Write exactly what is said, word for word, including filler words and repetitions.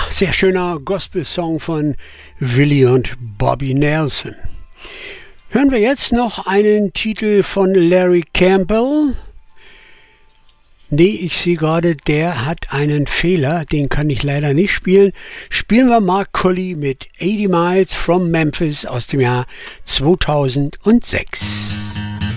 sehr schöner Gospel-Song von Willie und Bobby Nelson. Hören wir jetzt noch einen Titel von Larry Campbell. Nee, ich sehe gerade, der hat einen Fehler, den kann ich leider nicht spielen. Spielen wir Mark Colley mit eighty Miles from Memphis aus dem Jahr zweitausendsechs.